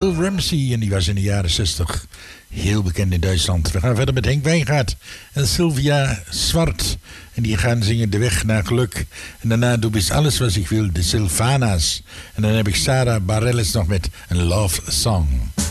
Bill Ramsey en die was in de jaren 60 heel bekend in Duitsland. We gaan verder met Henk Wijngaard en Sylvia Zwart. En die gaan zingen De Weg naar Geluk. En daarna Du bist alles wat ik wil, de Sylvana's. En dan heb ik Sarah Bareilles nog met een love song.